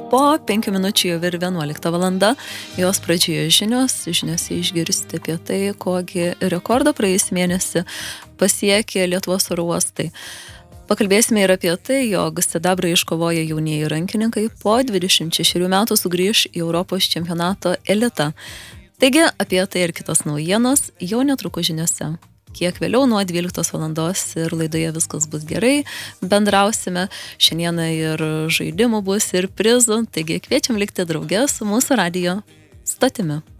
po 5 minučių jau ir 11 valanda. Jos pradžioje žiniose išgirsite apie tai, kokį rekordą praėjusį mėnesį pasiekė Lietuvos oro uostai. Pakalbėsime ir apie tai, jog sidabrą iškovoję jaunieji rankininkai po 26 metų sugrįš į Europos čempionato elitą. Taigi, apie tai ir kitos naujienos jau netrukus žiniose. Kiek vėliau nuo 12 valandos ir laidoje viskas bus gerai, bendrausime, šiandieną ir žaidimų bus ir prizų, taigi kviečiam likti drauge su mūsų radijo stotimi.